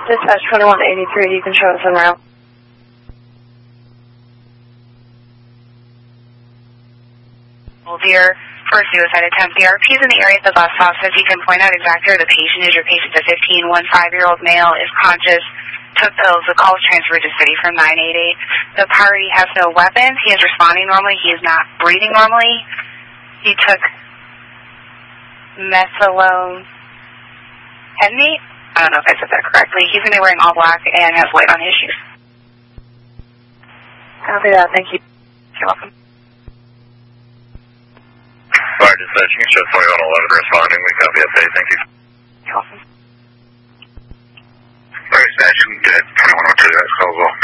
Dispatch 2183, you can show us en route. Dear, for a suicide attempt, the RPs in the area at the bus stop says he can point out exactly where the patient is. Your patient's a 15-year-old male, is conscious, took pills. The call is transferred to city from 988. The party has no weapons. He is responding normally. He is not breathing normally. He took methylphenidate. I don't know if I said that correctly. He's going to be wearing all black and has white on his shoes. Copy that. Thank you. You're welcome. Alright, dispatch, you can show 2111 responding. We copy update. Thank you. You're welcome. Alright, dispatch, you can get 2102. That's call as well.